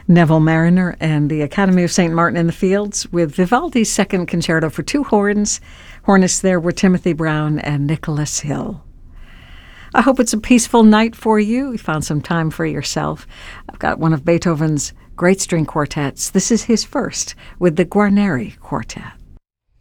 Neville Mariner and the Academy of St. Martin in the Fields with Vivaldi's Second Concerto for Two Horns. Hornists there were Timothy Brown and Nicholas Hill. I hope it's a peaceful night for you. You found some time for yourself. I've got one of Beethoven's great string quartets. This is his first with the Guarneri Quartet.